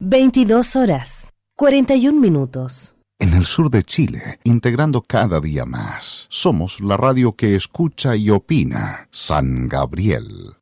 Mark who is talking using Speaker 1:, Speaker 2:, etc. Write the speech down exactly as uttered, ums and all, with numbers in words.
Speaker 1: veintidós horas, cuarenta y un minutos.
Speaker 2: En el sur de Chile, integrando cada día más. Somos la radio que escucha y opina. San Gabriel.